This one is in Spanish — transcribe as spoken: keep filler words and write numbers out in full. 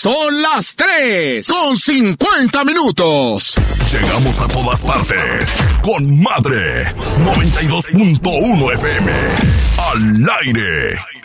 Son las tres con cincuenta minutos. Llegamos a todas partes con Madre noventa y dos punto uno F M. Al aire.